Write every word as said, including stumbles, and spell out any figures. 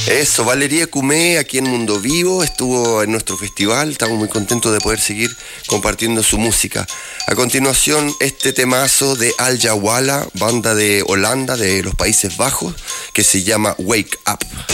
Eso, Valeria Cumé aquí en Mundo Vivo, estuvo en nuestro festival, estamos muy contentos de poder seguir compartiendo su música. A continuación, este temazo de Al Jawala, banda de Holanda, de los Países Bajos, que se llama Wake Up.